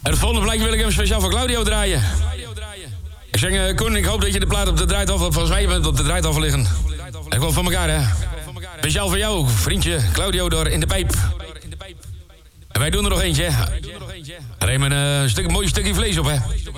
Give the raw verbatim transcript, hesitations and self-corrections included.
En het volgende plaatje wil ik hem speciaal voor Claudio draaien. Ik zeg, uh, Koen, ik hoop dat je de plaat op de draaitafel van mij bent op de draaitafel liggen. En gewoon van elkaar, hè. Speciaal voor jou, vriendje Claudio door In de Pijp. En wij doen er nog eentje, hè. Neem een uh, stuk, een mooi stukje vlees op, hè.